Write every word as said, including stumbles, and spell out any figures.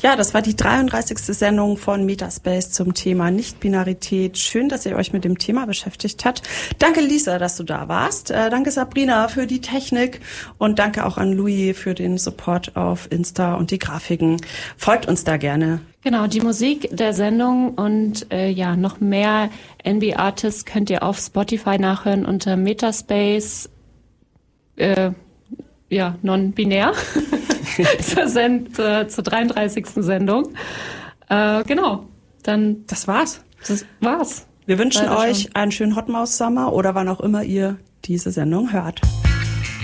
Ja, das war die dreiunddreißigste Sendung von Metaspace zum Thema Nichtbinarität. Schön, dass ihr euch mit dem Thema beschäftigt habt. Danke, Lisa, dass du da warst. Äh, danke, Sabrina, für die Technik. Und danke auch an Louis für den Support auf Insta und die Grafiken. Folgt uns da gerne. Genau, die Musik der Sendung und äh, ja, noch mehr N B-Artists könnt ihr auf Spotify nachhören unter Metaspace, äh, ja, non-binär. zur, Send- zur, zur dreiunddreißigsten Sendung. Äh, genau, dann... Das war's. Das war's. Wir wünschen Leider euch schon. einen schönen Hotmaus-Summer oder wann auch immer ihr diese Sendung hört.